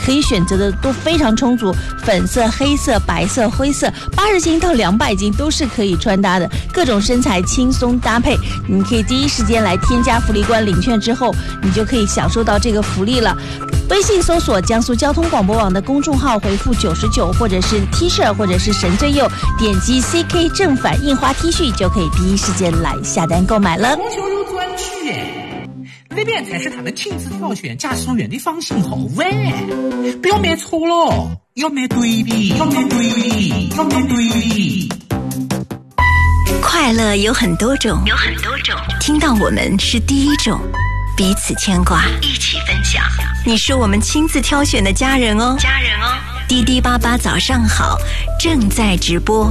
可以选择的都非常充足，粉色、黑色、白色、灰色，80斤到200斤都是可以穿搭的，各种身材轻松搭配。你可以第一时间来添加福利官领券之后，你就可以享受到这个福利了。微信搜索江苏交通广播网的公众号，回复99或者是 T 恤或者是神最右，点击 CK 正反印花 T 恤就可以第一时间来下单购买了。 红球有专区那边才是他们亲自挑选驾驶员的放心后位，不要买错了，要买对的，要买对的，要买对的。 快乐有很多种，听到我们是第一种，彼此牵挂，一起分享。你是我们亲自挑选的家人哦。滴滴88早上好，正在直播。